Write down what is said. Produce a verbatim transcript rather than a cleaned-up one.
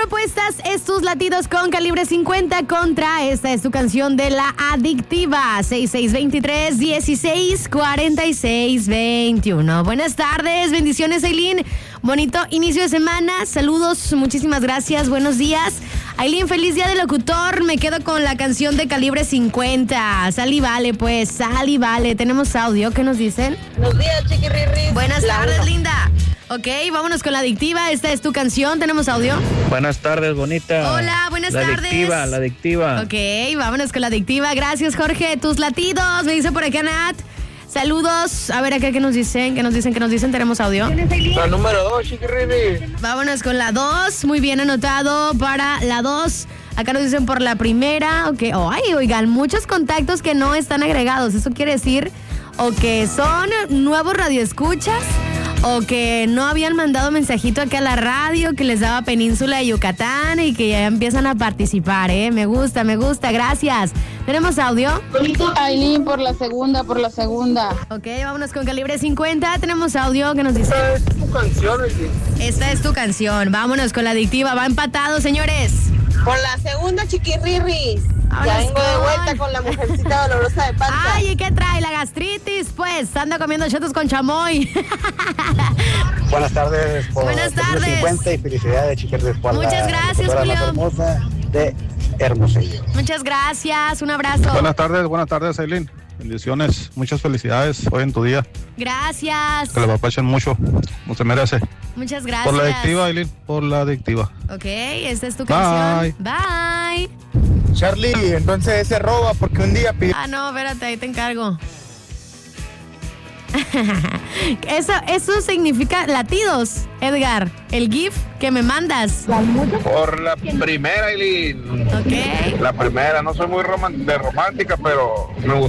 apuestas es tus latidos con calibre cincuenta contra esta es tu canción de La Adictiva. seis seis dos tres, dieciséis, cuarenta y seis, veintiuno. Buenas tardes, bendiciones, Aileen. Bonito inicio de semana, saludos, muchísimas gracias, buenos días. Aileen, feliz día de locutor, me quedo con la canción de calibre cincuenta. Sal y vale, pues, sal y vale. Tenemos audio, ¿qué nos dicen? Buenos días, chiquirrirris. Buenas La tardes, uno. linda. Ok, vámonos con La Adictiva, esta es tu canción, ¿tenemos audio? Buenas tardes, bonita. Hola, buenas la tardes. La adictiva, la adictiva. Ok, vámonos con La Adictiva, gracias, Jorge. Tus latidos, me dice por acá Nat. Saludos, a ver acá qué nos dicen, qué nos dicen, qué nos dicen, tenemos audio. La número dos, chiquirrirris. Vámonos con la dos, muy bien anotado para la dos. Acá nos dicen por la primera, ok. Oh, ay, oigan, muchos contactos que no están agregados. Eso quiere decir o que son nuevos radioescuchas o que no habían mandado mensajito acá a la radio que les daba Península de Yucatán y que ya empiezan a participar, ¿eh? Me gusta, me gusta, gracias. ¿Tenemos audio? Aileen, por la segunda, por la segunda. Ok, vámonos con calibre cincuenta. Tenemos audio que nos dice. Esta es tu canción, Aileen. Esta es tu canción. Vámonos con La Adictiva. Va empatado, señores. Por la segunda, chiquirrirris. Vámonos Ya vengo de con- vuelta con la mujercita dolorosa de panza. Ay, ¿y qué trae? ¿La gastritis? Pues, anda comiendo chetos con chamoy. Buenas tardes. Por Buenas tardes. cincuenta y felicidades, chicas de Escuela. Muchas gracias, locutora más Julio. hermosa de Hermosillo. Muchas gracias, un abrazo. Buenas tardes, buenas tardes, Aileen. Bendiciones, muchas felicidades hoy en tu día. Gracias. Que le apapachen mucho, no se merece. Muchas gracias. Por la adictiva, Aileen, por la adictiva. Ok, esta es tu Bye. canción. Bye. Charlie, entonces se roba porque un día pidió. Ah, no, espérate, ahí te encargo. Eso, eso significa latidos, Edgar. El GIF que me mandas. Por la primera, Aileen. Ok. La primera, no soy muy roman- de romántica, pero me gusta.